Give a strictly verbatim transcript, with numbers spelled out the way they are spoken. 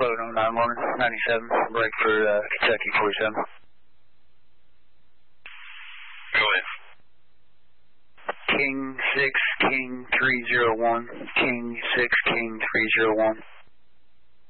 Float on nine one ninety-seven, break for uh, Kentucky forty-seven. Go ahead. King six, King three zero one, King six, King three zero one.